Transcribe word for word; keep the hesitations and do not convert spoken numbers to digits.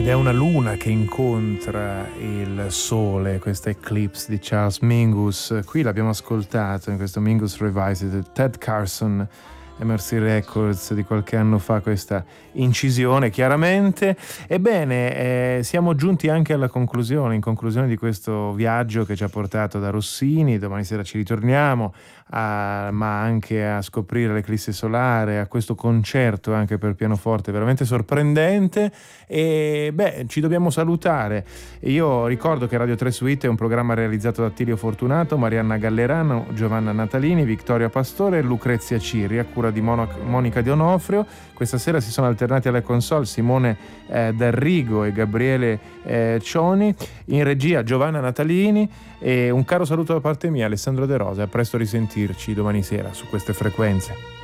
è una luna che incontra il sole, questa Eclipse di Charles Mingus. Qui l'abbiamo ascoltato in questo Mingus Revisited, Ted Carson e Mercy Records di qualche anno fa, questa incisione chiaramente. Ebbene, eh, siamo giunti anche alla conclusione, in conclusione di questo viaggio che ci ha portato da Rossini. Domani sera ci ritorniamo, a, ma anche a scoprire l'eclisse solare, a questo concerto anche per pianoforte veramente sorprendente. E beh, ci dobbiamo salutare. Io ricordo che Radio tre Suite è un programma realizzato da Attilio Fortunato, Marianna Gallerano, Giovanna Natalini, Vittoria Pastore e Lucrezia Cirri, a cura di Mono- Monica Di Onofrio. Questa sera si sono alternati alle console Simone eh, D'Arrigo e Gabriele eh, Cioni, in regia Giovanna Natalini, e un caro saluto da parte mia, Alessandro De Rosa. A presto risentirci domani sera su queste frequenze.